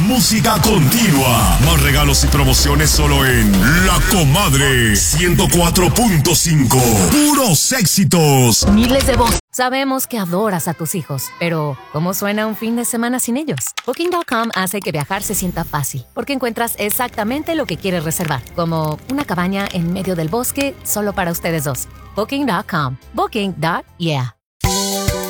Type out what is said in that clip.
música continua. Más regalos y promociones solo en La Comadre 104.5. Puros éxitos. Miles de voces. Sabemos que adoras a tus hijos, pero ¿cómo suena un fin de semana sin ellos? Booking.com hace que viajar se sienta fácil, porque encuentras exactamente lo que quieres reservar, como una cabaña en medio del bosque solo para ustedes dos. Booking.com. Booking.yeah.